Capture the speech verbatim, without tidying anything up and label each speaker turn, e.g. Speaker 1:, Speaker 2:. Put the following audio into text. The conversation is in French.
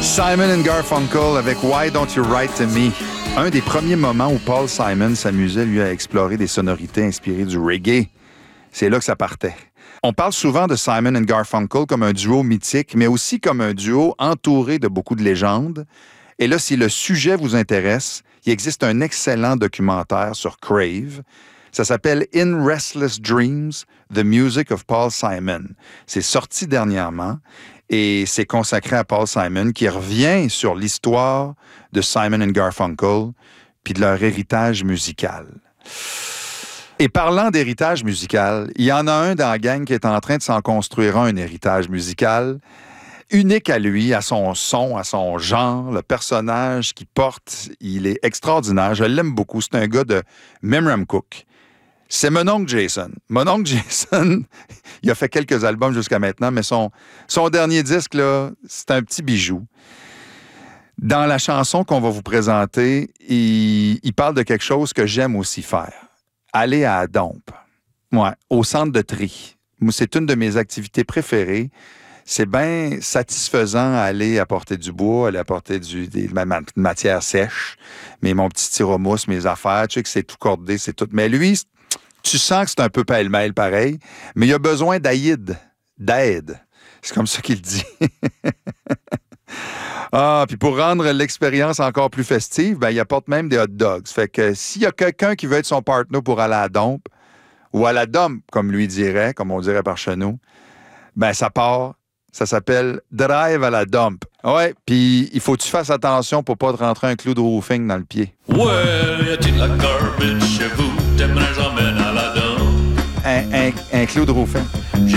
Speaker 1: Simon and Garfunkel avec Why Don't You Write to Me? Un des premiers moments où Paul Simon s'amusait, lui, à explorer des sonorités inspirées du reggae. C'est là que ça partait. On parle souvent de Simon and Garfunkel comme un duo mythique, mais aussi comme un duo entouré de beaucoup de légendes. Et là, si le sujet vous intéresse, il existe un excellent documentaire sur Crave. Ça s'appelle « In Restless Dreams, The Music of Paul Simon ». C'est sorti dernièrement et c'est consacré à Paul Simon qui revient sur l'histoire de Simon and Garfunkel puis de leur héritage musical. Et parlant d'héritage musical, il y en a un dans la gang qui est en train de s'en construire un, un héritage musical unique à lui, à son son, à son genre. Le personnage qu'il porte, il est extraordinaire. Je l'aime beaucoup. C'est un gars de Memram Cook. C'est mon oncle Jason. Mon oncle Jason, il a fait quelques albums jusqu'à maintenant, mais son, son dernier disque, là, c'est un petit bijou. Dans la chanson qu'on va vous présenter, il, il parle de quelque chose que j'aime aussi faire. Aller à la dompe. Ouais, au centre de tri. Moi, c'est une de mes activités préférées. C'est bien satisfaisant aller apporter du bois, aller apporter du, des matières sèches, mais mon petit tyromousse, mes affaires, tu sais que c'est tout cordé, c'est tout. Mais lui, tu sens que c'est un peu pêle-mêle pareil, mais il a besoin d'aide. D'aide. C'est comme ça qu'il dit. Ah, puis pour rendre l'expérience encore plus festive, ben, il apporte même des hot dogs. Fait que s'il y a quelqu'un qui veut être son partner pour aller à la dompe, ou à la dump, comme lui dirait, comme on dirait par chez nous, ben ça part. Ça s'appelle Drive à la dump. Ouais, puis il faut que tu fasses attention pour pas te rentrer un clou de roofing dans le pied.
Speaker 2: Well, y a-t-il la garbage chez vous? T'aimerais j'emmène à la dump?
Speaker 1: Un, un, un clou de roofing.